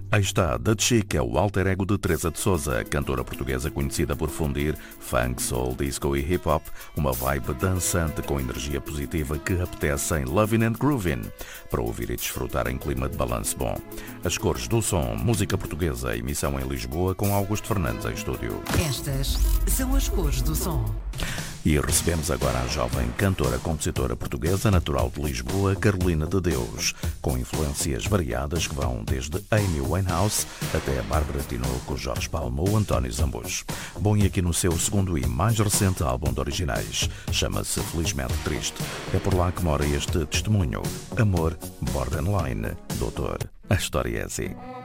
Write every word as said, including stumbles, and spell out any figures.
Aí está, The Chick é o alter ego de Teresa de Souza, cantora portuguesa conhecida por fundir funk, soul, disco e hip-hop, uma vibe dançante com energia positiva que apetece em Lovin' and Groovin', para ouvir e desfrutar em clima de balanço bom. As cores do som, música portuguesa, emissão em Lisboa com Augusto Fernandes em estúdio. Estas são as cores do som. E recebemos agora a jovem cantora, compositora portuguesa, natural de Lisboa, Carolina de Deus, com influências variadas que vão desde Amy Winehouse até a Bárbara Tinoco, Jorge Palma ou António Zambujo. Bom, e aqui no seu segundo e mais recente álbum de originais, chama-se Felizmente Triste. É por lá que mora este testemunho. Amor Borderline, doutor. A história é assim.